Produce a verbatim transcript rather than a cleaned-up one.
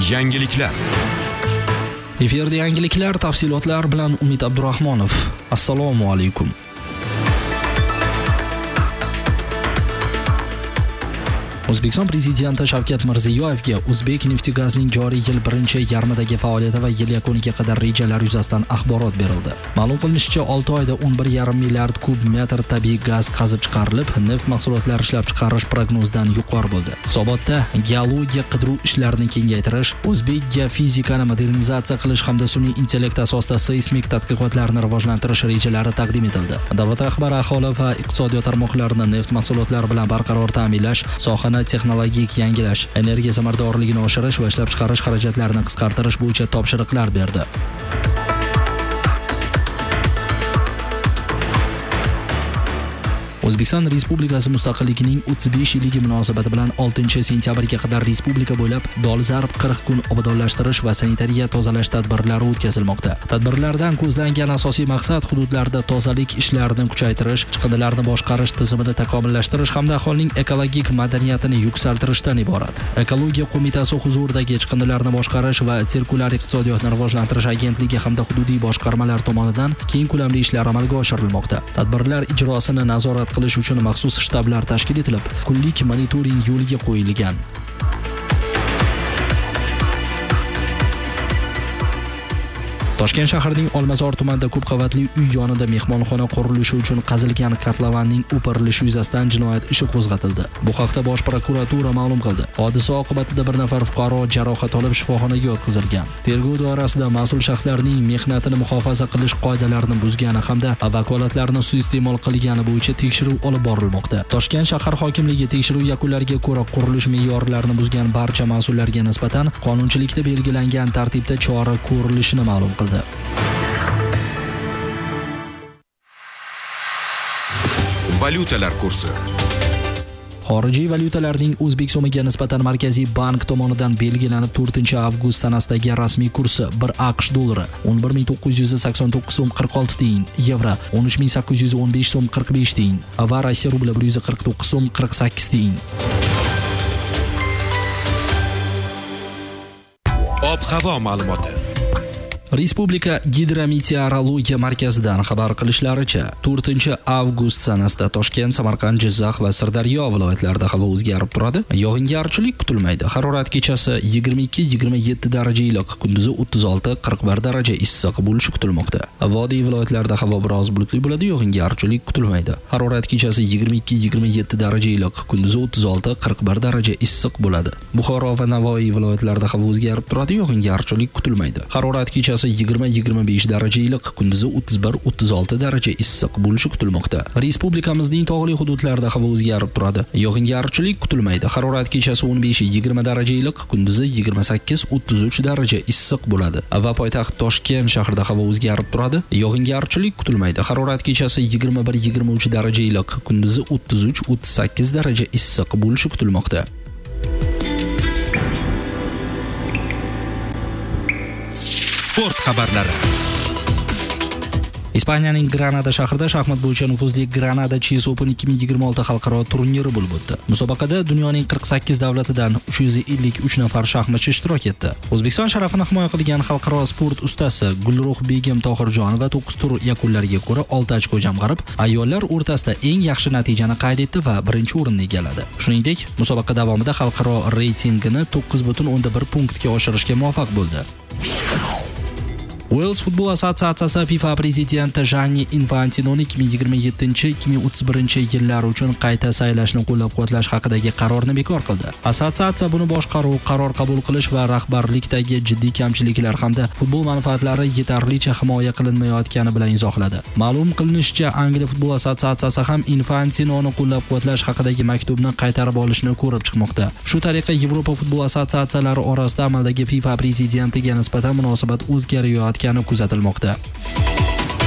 Yangiliklar. Efirda yangiliklar, tafsilotlar bilan Umid Abdurahmonov. Assalomu alaykum. O'zbekiston prezidenti Shavkat Mirziyoyevga O'zbek nefti-gazning joriy yil birinchi yarmidagi faoliyati va yil yakuniga qadar rejalar yuzasidan axborot berildi. Ma'lum qilinishicha, olti oyda o'n bir yarim milliard kub metr tabiiy gaz qazib chiqarilib, neft mahsulotlari ishlab chiqarish prognozdan yuqori bo'ldi. Hisobotda geologiya qidiruv ishlarini kengaytirish, o'zbek geofizikani modernizatsiya qilish hamda sun'iy intellekt asosida seysmik tadqiqotlarni rivojlantirish rejalari taqdim etildi. Davlat rahbari aholi va iqtisodiyot tarmoqlarini neft mahsulotlari bilan barqaror ta'minlash, sohani texnologik yangilash, energiya samaradorligini oshirish va ishlab chiqarish xarajatlarini qisqartirish bo'yicha topshiriqlar berdi. O'zbekiston Respublikasi mustaqilligining o'ttiz besh yilligi munosabati bilan oltinchi sentyabrga qadar respublika bo'ylab dolzarb qirq kun obodonlashtirish va sanitariya tozalash tadbirlari o'tkazilmoqda. Tadbirlardan ko'zlangan asosiy maqsad hududlarda tozalik ishlarini kuchaytirish, chiqindilarni boshqarish tizimini takomillashtirish hamda aholining ekologik madaniyatini yuksaltirishdan iborat. Ekologiya qo'mitasi huzuridagi chiqindilarni boshqarish va sirkulyar iqtisodiyotni rivojlantirish agentligi hamda hududiy boshqarmalar tomonidan keng ko'lamli ishlar amalga oshirilmoqda. Tadbirlar ijrosini nazorat qilish uchun maxsus shtablar tashkil etilib, kunlik monitoring yo'lga qo'yilgan. Toshkent shahrining Olmazor tumanida ko'p qavatli uy yonida mehmonxona qurilishi uchun qazilgan kotlavanning o'pirilishi yuzasidan jinoyat ishi qo'zg'atildi. Bu haqda Bosh prokuratura ma'lum qildi. Hodisa oqibatida bir nafar fuqaro jarohat olib shifoxonaga yotqizilgan. Tergov doirasida mas'ul shaxslarning mehnatini muhofaza qilish qoidalarini buzgani hamda vakolatlarini suiiste'mol qilgani bo'yicha tekshiruv olib borilmoqda. Toshkent shahar hokimligi tekshiruv yakunlariga ko'ra qurilish me'yorlarini buzgan barcha mas'ullarga nisbatan qonunchilikda belgilangan tartibda chora ko'rilishini ma'lum qildi. Valyutalar kursi. Xorijiy valyutalarning O'zbek so'miga nisbatan Markaziy bank tomonidan belgilanib to'rtinchi avgust sanasidagi rasmiy kursi bir AQSh dollari o'n bir ming to'qqiz yuz sakson to'qqiz so'm qirq olti tiyin, yevro o'n uch ming sakkiz yuz o'n besh so'm qirq besh tiyin va Rossiya rubli bir yuz qirq to'qqiz so'm qirq sakkiz tiyin. Ob-havo ma'lumoti. Respublika Gidrometeorologiya markazidan xabar qilishlaricha, to'rtinchi avgust sanasida Toshkent, Samarqand, Jizzax va Sirdaryo viloyatlarida havo o'zgarib turadi. Yog'ingarchilik kutilmaydi. Harorat kechasi yigirma ikki yigirma yetti daraja iliq, kunduzi o'ttiz olti qirq bir daraja issiq bo'lishi kutilmoqda. Vodiy viloyatlarida havo biroz bulutli bo'ladi, yog'ingarchilik kutilmaydi. Harorat kechasi yigirma ikki yigirma yetti daraja iliq, kunduzi o'ttiz olti qirq bir daraja issiq bo'ladi. Buxoro va Navoiy viloyatlarida havo o'zgarib turadi, yog'ingarchilik kutilmaydi. Harorat kechasi yigirma yigirma besh daraja iliq, kunduzi o'ttiz bir o'ttiz olti daraja issiq bo'lishi kutilmoqda. Respublikamizning tog'li hududlarida havo o'zgarib turadi. Yog'ingarchilik kutilmaydi. Harorat kechasi o'n besh yigirma daraja iliq, kunduzi yigirma sakkiz o'ttiz uch daraja issiq bo'ladi. Va poytaxt Toshkent shahrida havo o'zgarib turadi. Yog'ingarchilik kutilmaydi. Harorat kechasi yigirma bir yigirma uch daraja iliq, kunduzi o'ttiz uch o'ttiz sakkiz daraja issiq bo'lishi kutilmoqda. Sport xabarlari. Ispaniyaning Granada shahrida shaxmat bo'yicha nufuzli Granada Chess Open ikki ming yigirma olti xalqaro turniri bo'lib o'tdi. Musobaqada dunyoning qirq sakkiz davlatidan uch yuz ellik uch nafar shaxmatchi ishtirok etdi. O'zbekiston sharafini himoya qilgan xalqaro sport ustasi Gulruh Begim Tohirjonova to'qqiz tur yakunlariga ko'ra olti ochko jamg'arib, ayollar o'rtasida eng yaxshi natijani qayd etdi va birinchi o'rinni egalladi. Shuningdek, musobaqa davomida xalqaro reytingini to'qqiz butun o'nda bir punktga oshirishga muvaffaq bo'ldi. Wales futbol assotsiatsiyasi FIFA prezidenti Gianni Infantinoni ikki ming yigirma yettinchi ikki ming o'ttiz birinchi yillar uchun qayta saylashni qo'llab-quvvatlash haqidagi qarorni bekor qildi. Assotsiatsiya buni boshqaruv, qaror qabul qilish va rahbarlikdagi jiddiy kamchiliklar hamda futbol manfaatlari yetarlicha himoya qilinmayotgani bilan izohladi. Ma'lum qilinishicha, Angliya futbol assotsiatsiyasi ham Infantinoni qo'llab-quvvatlash haqidagi maktubni qaytarib olishni ko'rib chiqmoqda. Shu tariqa Yevropa futbol assotsiatsiyalari orasida amaldagi FIFA prezidentiga nisbatan munosabat o'zgarayotgani kuzatilmoqda.